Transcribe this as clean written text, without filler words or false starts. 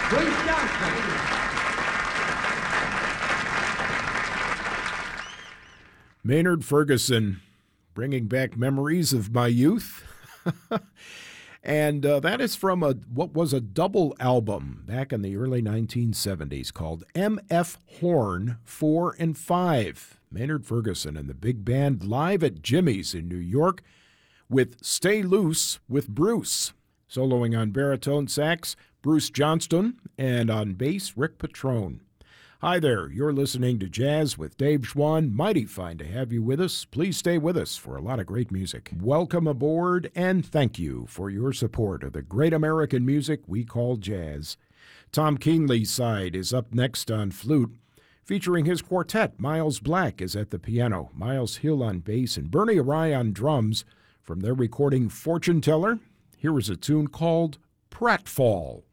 Bruce Johnston. Maynard Ferguson, bringing back memories of my youth. And that is from what was a double album back in the early 1970s called M.F. Horn 4 and 5. Maynard Ferguson and the big band live at Jimmy's in New York with Stay Loose with Bruce. Soloing on baritone sax, Bruce Johnston, and on bass, Rick Patrone. Hi there, you're listening to Jazz with Dave Schwann. Mighty fine to have you with us. Please stay with us for a lot of great music. Welcome aboard, and thank you for your support of the great American music we call jazz. Tom Keenley's side is up next on flute, featuring his quartet. Miles Black is at the piano, Miles Hill on bass, and Bernie Arai on drums. From their recording Fortune Teller, here is a tune called Pratfall.